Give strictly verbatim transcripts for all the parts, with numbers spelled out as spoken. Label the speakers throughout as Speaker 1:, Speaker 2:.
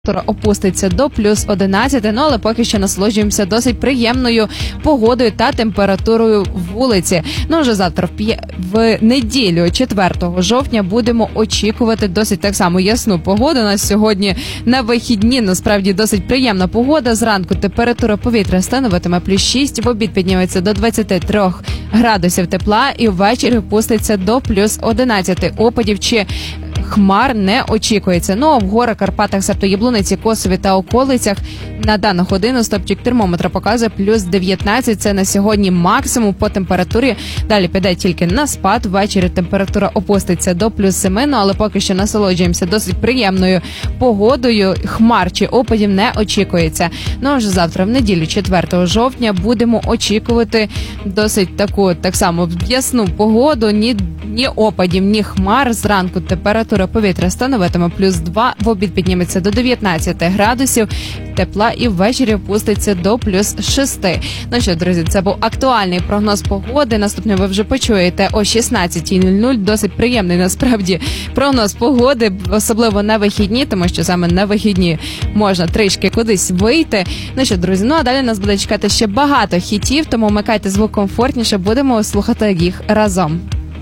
Speaker 1: опуститься до плюс одинадцяти, ну але поки що насолоджуємося досить приємною погодою та температурою вулиці. Ну вже завтра в, п'є... в неділю, четвертого жовтня, будемо очікувати досить так само ясну погоду. У нас сьогодні на вихідні насправді досить приємна погода. Зранку температура повітря становитиме плюс шість, в обід підніметься до двадцяти трьох градусів тепла і ввечері опуститься до плюс одинадцяти. Опадів чи хмар не очікується. Ну а в горах, Карпатах, себто Яблуниці, Косові та околицях на дану годину стопчик термометра показує плюс дев'ятнадцять. Це на сьогодні максимум по температурі. Далі піде тільки на спад. Ввечері температура опуститься до плюс семи, ну, але поки що насолоджуємося досить приємною погодою. Хмар чи опадів не очікується. Ну а вже завтра, в неділю, четвертого жовтня, будемо очікувати досить таку, так само, ясну погоду. Ні, ні опадів, ні хмар. Зранку температура повітря становитиме плюс два, в обід підніметься до дев'ятнадцяти градусів тепла і ввечері опуститься до плюс шести. Ну що, друзі, це був актуальний прогноз погоди. Наступне ви вже почуєте о шістнадцятій нуль нуль. Досить приємний, насправді, прогноз погоди, особливо на вихідні, тому що саме на вихідні можна трішки кудись вийти. Ну що, друзі, ну а далі нас буде чекати ще багато хітів, тому вмикайте звук комфортніше, будемо слухати їх разом.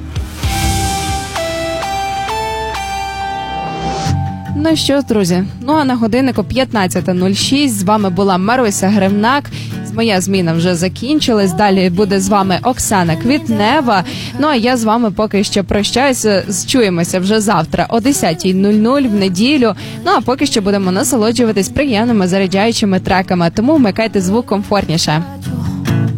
Speaker 1: Ну що, друзі, ну а на годиннику п'ятнадцята нуль шість. З вами була Маруся Гривнак. Моя зміна вже закінчилась. Далі буде з вами Оксана Квітнева. Ну а я з вами поки що прощаюся. Чуємося вже завтра о десятій нуль нуль в неділю. Ну а поки що будемо насолоджуватись приємними заряджаючими треками. Тому вмикайте звук комфортніше.